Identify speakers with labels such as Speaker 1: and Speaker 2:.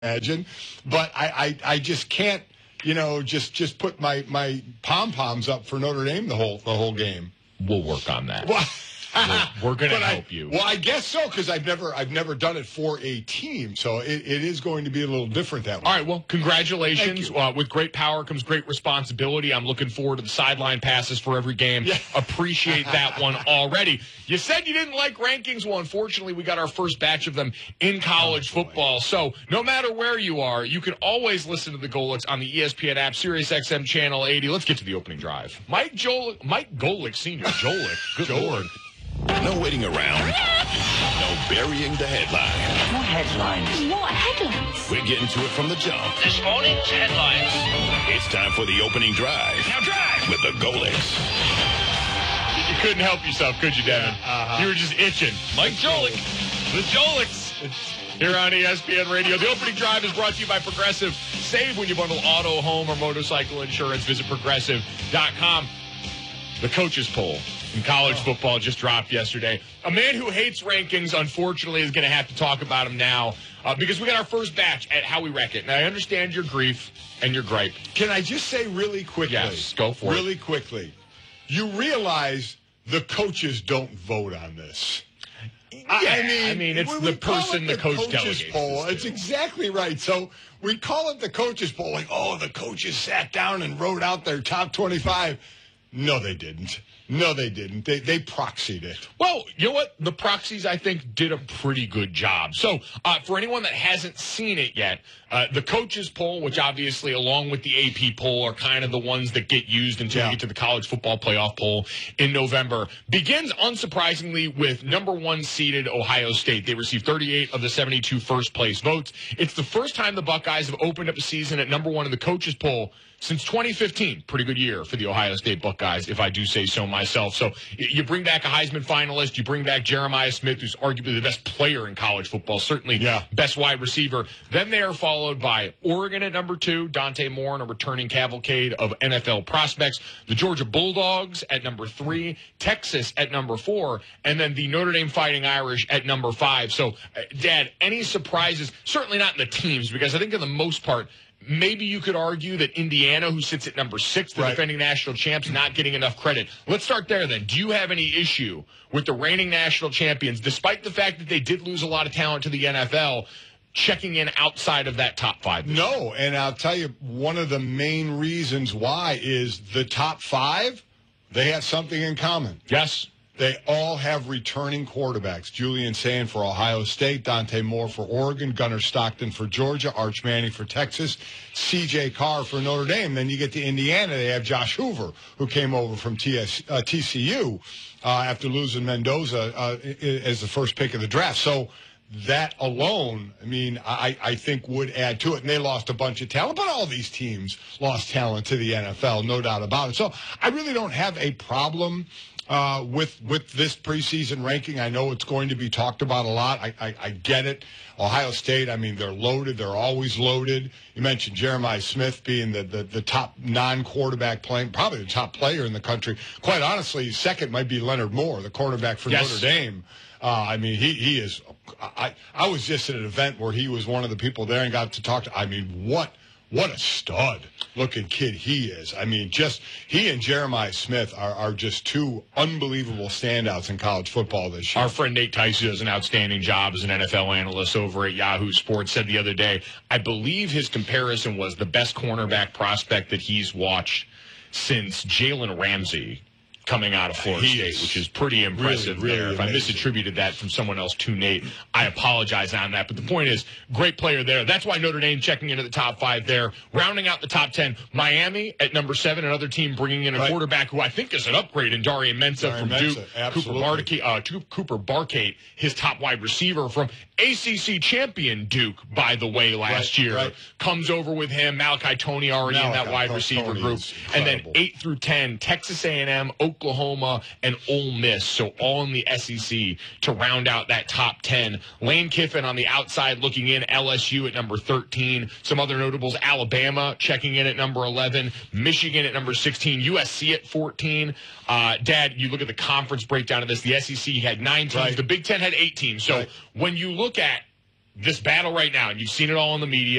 Speaker 1: imagine. But I just can't, just put my pom-poms up for Notre Dame the whole game.
Speaker 2: We'll work on that.
Speaker 1: Well,
Speaker 2: we're going to help you.
Speaker 1: Well, I guess so, because I've never done it for a team, so it is going to be a little different that way.
Speaker 2: All right, well, congratulations. With great power comes great responsibility. I'm looking forward to the sideline passes for every game. Yeah. Appreciate that one already. You said you didn't like rankings. Well, unfortunately, we got our first batch of them in college football. So no matter where you are, you can always listen to the Golics on the ESPN app, SiriusXM Channel 80. Let's get to the opening drive. Mike Golic Sr. Good Lord.
Speaker 3: No waiting around. No burying the headline.
Speaker 4: What headlines?
Speaker 5: What headlines?
Speaker 3: We're getting to it from the jump.
Speaker 4: This morning's headlines.
Speaker 3: It's time for the opening drive.
Speaker 4: Now drive!
Speaker 3: With the Golics.
Speaker 2: You couldn't help yourself, could you, Devin? You were just itching. Mike Golic, the Golics. Here on ESPN Radio. The opening drive is brought to you by Progressive. Save when you bundle auto, home, or motorcycle insurance. Visit Progressive.com. The coaches poll in college football just dropped yesterday. A man who hates rankings, unfortunately, is going to have to talk about them now because we got our first batch at How We Wreck It. Now, I understand your grief and your gripe.
Speaker 1: Can I just say really quickly?
Speaker 2: Yes, go for it.
Speaker 1: Really quickly. You realize the coaches don't vote on this.
Speaker 2: I mean, it's the person the coach delegates
Speaker 1: poll. It's exactly right. So we call it the coaches poll, like, oh, the coaches sat down and wrote out their top 25. No, they didn't. They proxied it.
Speaker 2: Well, you know what? The proxies, I think, did a pretty good job. So, for anyone that hasn't seen it yet, the coaches poll, which obviously, along with the AP poll, are kind of the ones that get used until you get to the college football playoff poll in November, begins, unsurprisingly, with number 1 seeded Ohio State. They received 38 of the 72 first-place votes. It's the first time the Buckeyes have opened up a season at number 1 in the coaches poll since 2015. Pretty good year for the Ohio State Buckeyes, if I do say so myself. So you bring back a Heisman finalist, you bring back Jeremiah Smith, who's arguably the best player in college football, certainly best wide receiver. Then they are followed by Oregon at number 2, Dante Moore in a returning cavalcade of NFL prospects, the Georgia Bulldogs at number 3, Texas at number 4, and then the Notre Dame Fighting Irish at number 5. So, Dad, any surprises? Certainly not in the teams, because I think for the most part, maybe you could argue that Indiana, who sits at number 6, the defending national champs, not getting enough credit. Let's start there then. Do you have any issue with the reigning national champions, despite the fact that they did lose a lot of talent to the NFL, checking in outside of that top 5?
Speaker 1: No, and I'll tell you, one of the main reasons why is the top 5, they have something in common.
Speaker 2: Yes.
Speaker 1: They all have returning quarterbacks. Julian Sayin for Ohio State, Dante Moore for Oregon, Gunnar Stockton for Georgia, Arch Manning for Texas, C.J. Carr for Notre Dame. Then you get to Indiana. They have Josh Hoover, who came over from TCU after losing Mendoza as the first pick of the draft. So that alone, I mean, I think would add to it. And they lost a bunch of talent, but all these teams lost talent to the NFL, no doubt about it. So I really don't have a problem with this preseason ranking. I know it's going to be talked about a lot. I get it. Ohio State, I mean, they're loaded. They're always loaded. You mentioned Jeremiah Smith being the top non-quarterback playing, probably the top player in the country. Quite honestly, second might be Leonard Moore, the quarterback for Notre Dame. I mean, he is. I was just at an event where he was one of the people there and got to talk to. I mean, what a stud-looking kid he is. I mean, just he and Jeremiah Smith are just two unbelievable standouts in college football this year.
Speaker 2: Our friend Nate Tyson does an outstanding job as an NFL analyst over at Yahoo Sports, said the other day, I believe his comparison was the best cornerback prospect that he's watched since Jalen Ramsey coming out of Florida State, which is pretty impressive
Speaker 1: really
Speaker 2: there. If
Speaker 1: amazing.
Speaker 2: I misattributed that from someone else to Nate, I apologize on that. But the point is, great player there. That's why Notre Dame checking into the top 5 there. Rounding out the top 10, Miami at number 7, another team bringing in a quarterback who I think is an upgrade in Darian Mensah from Duke. Cooper Barkate, his top wide receiver from ACC champion Duke, by the way, last year. Comes over with him. Malachi Tony already in that wide receiver group. And then 8 through 10, Texas A&M, Oklahoma, and Ole Miss. So all in the SEC to round out that top 10. Lane Kiffin on the outside looking in. LSU at number 13. Some other notables, Alabama checking in at number 11. Michigan at number 16. USC at 14. Dad, you look at the conference breakdown of this. The SEC had 9 teams. The Big Ten had 8 teams. So when you look at this battle right now, and you've seen it all in the media.